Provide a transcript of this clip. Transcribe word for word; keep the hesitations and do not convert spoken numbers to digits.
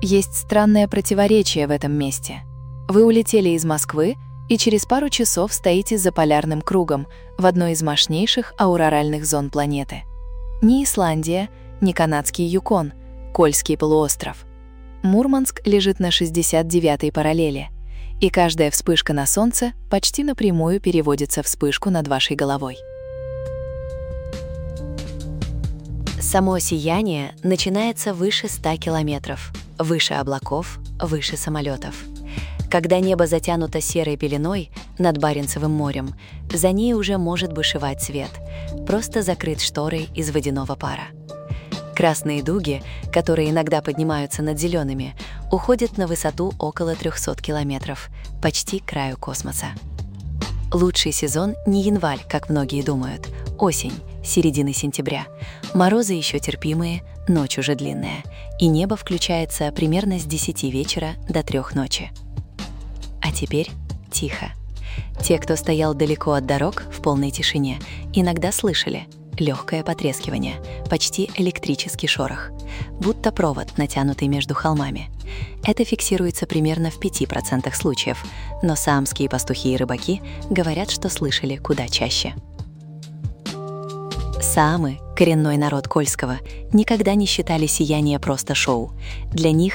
Есть странное противоречие в этом месте. Вы улетели из Москвы и через пару часов стоите за полярным кругом в одной из мощнейших ауроральных зон планеты. Ни Исландия, ни канадский Юкон, Кольский полуостров. Мурманск лежит на шестьдесят девятой параллели, и каждая вспышка на Солнце почти напрямую переводится в вспышку над вашей головой. Само сияние начинается выше ста километров, выше облаков, выше самолетов. Когда небо затянуто серой пеленой над Баренцевым морем, за ней уже может бушевать свет, просто закрыт шторой из водяного пара. Красные дуги, которые иногда поднимаются над зелеными, уходят на высоту около трехсот километров, почти к краю космоса. Лучший сезон не январь, как многие думают, осень, середины сентября. Морозы еще терпимые, ночь уже длинная, и небо включается примерно с десяти вечера до трёх ночи. А теперь тихо. Те, кто стоял далеко от дорог в полной тишине, иногда слышали легкое потрескивание, почти электрический шорох, будто провод, натянутый между холмами. Это фиксируется примерно в пяти процентах случаев, но саамские пастухи и рыбаки говорят, что слышали куда чаще. Саамы, коренной народ Кольского, никогда не считали сияние просто шоу. Для них